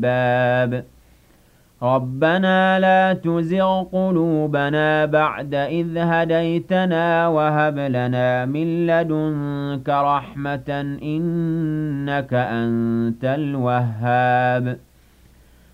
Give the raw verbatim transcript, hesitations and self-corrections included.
باب ربنا لا تزغ قلوبنا بعد إذ هديتنا وهب لنا من لدنك رحمة إنك أنت الوهاب